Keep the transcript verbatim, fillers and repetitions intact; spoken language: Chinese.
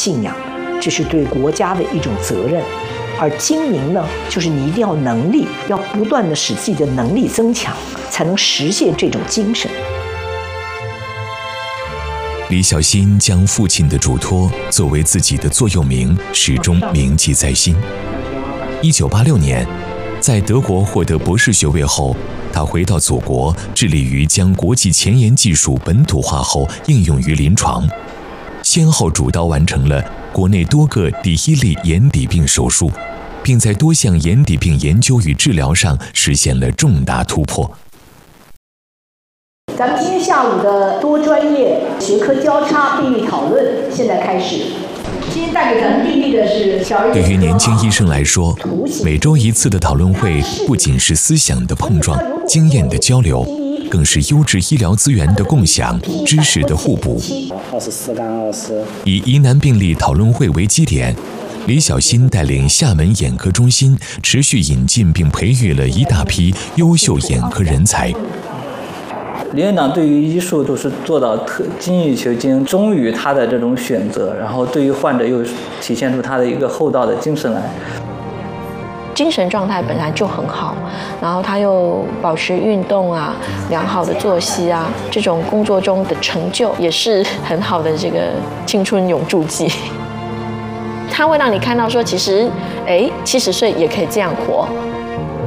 信仰，这是对国家的一种责任。而精明呢，就是你一定要能力，要不断的使自己的能力增强，才能实现这种精神。 李小欣将父亲的嘱托作为自己的座右铭，始终铭记在心。一九八六年，在德国获得博士学位后，他回到祖国，致力于将国际前沿技术本土化后应用于临床，先后主刀完成了国内多个第一例眼底病手术，并在多项眼底病研究与治疗上实现了重大突破。 咱们今天下午的多专业学科交叉病例讨论现在开始。今天带给咱们病例的是小儿。 对于年轻医生来说，每周一次的讨论会不仅是思想的碰撞、经验的交流，更是优质医疗资源的共享、知识的互补。以疑难病例讨论会为基点，李小欣带领厦门眼科中心持续引进并培育了一大批优秀眼科人才。 李院长对于医术都是做到特精益求精，忠于他的这种选择，然后对于患者又体现出他的一个厚道的精神来。 精神状态本来就很好，然后他又保持运动啊、良好的作息啊，这种工作中的成就也是很好的这个青春永驻剂。他会让你看到说，其实，哎，七十岁也可以这样活。